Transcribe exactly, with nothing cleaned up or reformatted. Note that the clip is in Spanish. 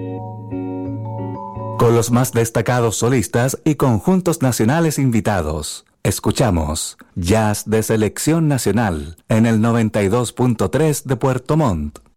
Con los más destacados solistas y conjuntos nacionales invitados. Escuchamos Jazz de Selección Nacional en el noventa y dos punto tres de Puerto Montt.